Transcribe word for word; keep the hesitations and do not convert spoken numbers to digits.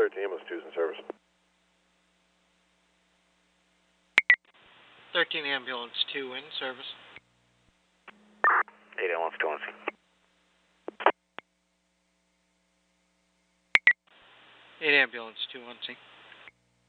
thirteen ambulance two is in service. thirteen ambulance two in service. eight ambulance two on scene. eight ambulance two on scene.